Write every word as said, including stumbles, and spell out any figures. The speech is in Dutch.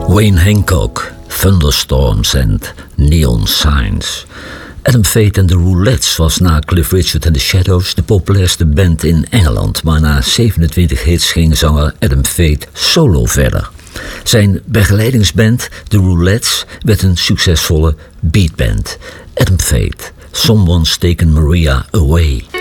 Wayne Hancock, Thunderstorms en Neon Signs. Adam Fate en The Roulettes was na Cliff Richard en The Shadows de populairste band in Engeland, maar na zevenentwintig hits ging zanger Adam Fate solo verder. Zijn begeleidingsband, The Roulettes, werd een succesvolle beatband. Adam Fate, Someone's Taken Maria Away.